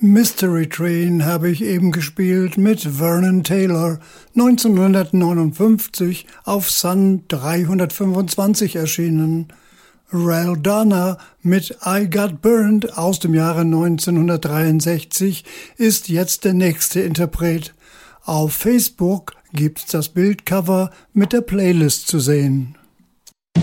Mystery Train habe ich eben gespielt mit Vernon Taylor, 1959 auf Sun 325 erschienen. Ral Dana mit I Got Burned aus dem Jahre 1963 ist jetzt der nächste Interpret. Auf Facebook gibt's das Bildcover mit der Playlist zu sehen.